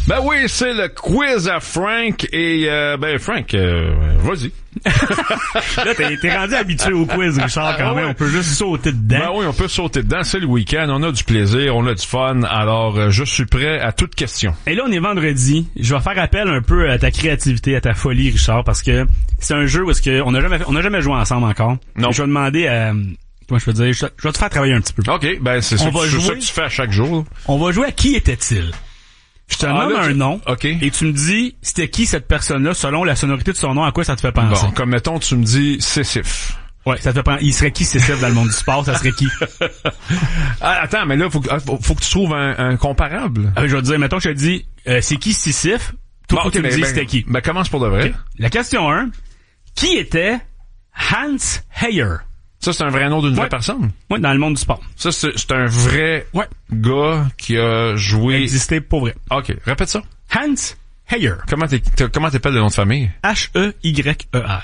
Ben oui, c'est le quiz à Frank et Frank, vas-y. Là, t'es rendu habitué au quiz, Richard, quand même. On peut juste sauter dedans. Ben oui, on peut sauter dedans. C'est le week-end. On a du plaisir, on a du fun. Alors, je suis prêt à toute question. Et là, on est vendredi. Je vais faire appel un peu à ta créativité, à ta folie, Richard, parce que c'est un jeu où est-ce que on n'a jamais joué ensemble encore. Non. Je vais demander à... Comment je peux dire? Je vais te faire travailler un petit peu. OK, ben c'est ça que tu fais à chaque jour. On va jouer à qui était-il? Je te nomme un nom, okay. Et tu me dis c'était qui cette personne-là selon la sonorité de son nom, à quoi ça te fait penser. Bon, comme mettons, tu me dis Sisyphe. Ouais, ça te fait penser. Il serait qui Sisyphe dans le monde du sport? Ça serait qui? Attends, mais là, faut que tu trouves un comparable. Je vais te dire, mettons, je te dis, c'est qui Sisyphe? Toi, faut que tu me dises c'était qui. Ben, commence pour de vrai. Okay. La question 1. Qui était Hans Heyer? Ça, c'est un vrai nom d'une vraie personne? Oui, dans le monde du sport. Ça, c'est un vrai gars qui a joué... Existé pour vrai. OK, répète ça. Hans Heyer. Comment t'appelles le nom de famille? H-E-Y-E-R.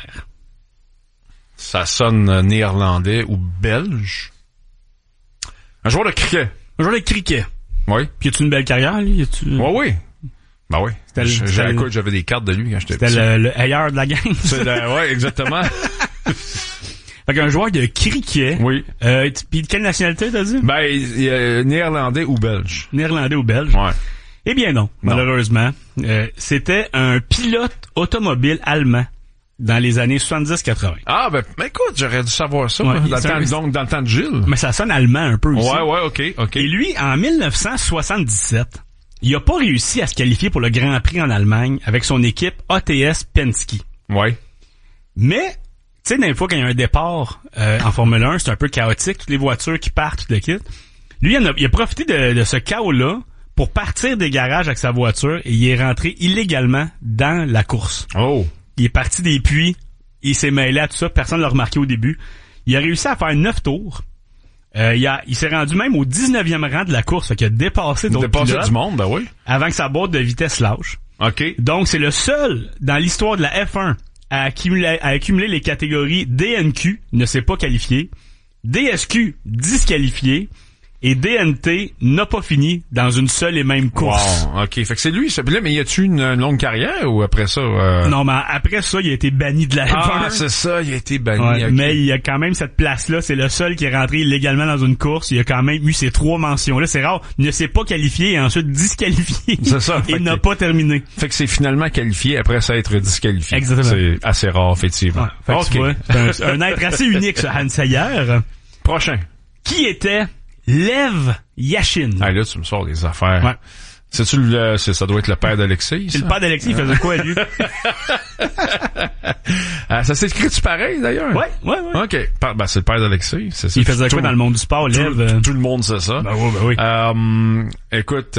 Ça sonne néerlandais ou belge. Un joueur de cricket. Un joueur de cricket. Oui. Puis as-tu une belle carrière, lui? Oui. Ben oui. J'avais des cartes de lui quand j'étais petit. C'était le Heyer de la gang. Ouais, exactement. Fait qu'un joueur de cricket. Oui. Puis de quelle nationalité t'as dit? Ben, néerlandais ou belge. Néerlandais ou belge. Ouais. Eh bien non, malheureusement. C'était un pilote automobile allemand dans les années 70-80. Ah, ben écoute, j'aurais dû savoir ça. Ouais, dans le temps de Gilles. Mais ça sonne allemand un peu aussi. Ouais, OK. Et lui, en 1977, il a pas réussi à se qualifier pour le Grand Prix en Allemagne avec son équipe ATS Penske. Ouais. Mais... Tu sais, des fois, quand il y a un départ en Formule 1, c'est un peu chaotique, toutes les voitures qui partent, tout le kit. Lui, il a profité de ce chaos-là pour partir des garages avec sa voiture et il est rentré illégalement dans la course. Oh! Il est parti des puits, il s'est mêlé à tout ça, personne ne l'a remarqué au début. Il a réussi à faire 9 tours. Il s'est rendu même au 19e rang de la course, fait qu'il a dépassé d'autres pilotes. Du monde, ben oui. Avant que sa boîte de vitesse lâche. OK. Donc, c'est le seul dans l'histoire de la F1 à accumuler les catégories DNQ, ne s'est pas qualifié, DSQ, disqualifié, et DNT n'a pas fini dans une seule et même course. Wow, OK. Fait que c'est lui, ça. Là, mais y a-tu une longue carrière ou après ça? Non, mais après ça, il a été banni de la F1. Ah, c'est ça, il a été banni. Ouais, okay. Mais il y a quand même cette place-là. C'est le seul qui est rentré illégalement dans une course. Il a quand même eu ces 3 mentions-là. C'est rare. Il ne s'est pas qualifié et ensuite disqualifié. C'est ça. Et n'a pas terminé. Fait que c'est finalement qualifié après ça être disqualifié. Exactement. C'est assez rare, effectivement. Ouais, fait que tu vois, c'est un être assez unique, ce Hans Heyer. Prochain. Qui était Lev Yashin? Ah, là, tu me sors des affaires. Ouais. Ça doit être le père d'Alexis. C'est le père d'Alexis, il faisait quoi, lui? Ça s'écrit-tu pareil, d'ailleurs? Ouais. OK. C'est le père d'Alexis. Il faisait quoi dans le monde du sport, Lev? Tout le monde sait ça. Ben oui. Écoute,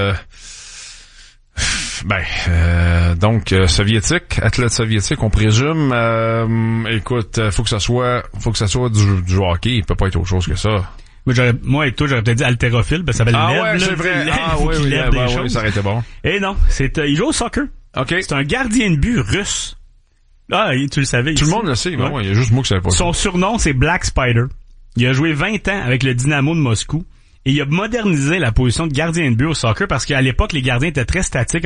donc soviétique, athlète soviétique, on présume. Écoute, faut que ça soit du hockey, il peut pas être autre chose que ça. Moi et toi, j'aurais peut-être dit haltérophile, parce que ça s'appelle Lev. Ouais, c'est vrai. Oui, ça aurait été bon. Et non, il joue au soccer. OK. C'est un gardien de but russe. Ah, tu le savais. Tout le monde le sait, mais il y a juste moi qui savais pas. Son surnom, c'est Black Spider. Il a joué 20 ans avec le Dynamo de Moscou. Et il a modernisé la position de gardien de but au soccer parce qu'à l'époque, les gardiens étaient très statiques